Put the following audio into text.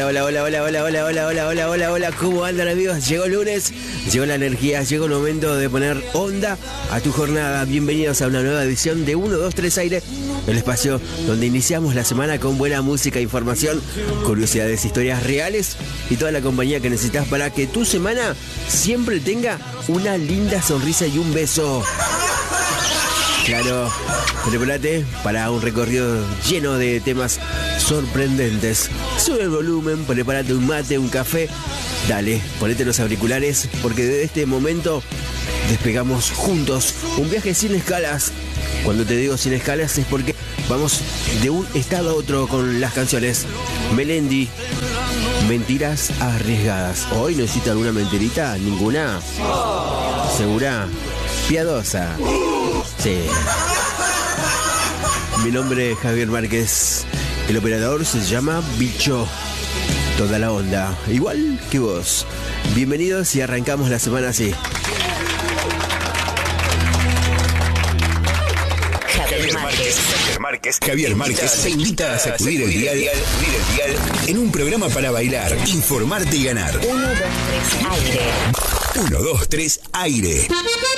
hola, hola, hola, hola, hola, hola, hola, hola, hola, hola. ¿Cómo andan, amigos? Llegó el lunes, llegó la energía, llegó el momento de poner onda a tu jornada. Bienvenidos a una nueva edición de 1, 2, 3 Aire, el espacio donde iniciamos la semana con buena música, información, curiosidades, historias reales y toda la compañía que necesitas para que tu semana siempre tenga una linda sonrisa y un beso. Claro, prepárate para un recorrido lleno de temas sorprendentes. Sube el volumen, prepárate un mate, un café. Dale, ponete los auriculares porque desde este momento despegamos juntos un viaje sin escalas. Cuando te digo sin escalas es porque vamos de un estado a otro con las canciones. Melendi, mentiras arriesgadas. ¿Hoy necesita alguna mentirita? ¿Ninguna? ¿Segura? ¿Piadosa? Sí. Mi nombre es Javier Márquez. El operador se llama Bicho. Toda la onda, igual que vos. Bienvenidos y arrancamos la semana así. Javier Márquez te invita a sacudir el dial en un programa para bailar, informarte y ganar. 1, 2, 3, aire. 1, 2, 3, aire.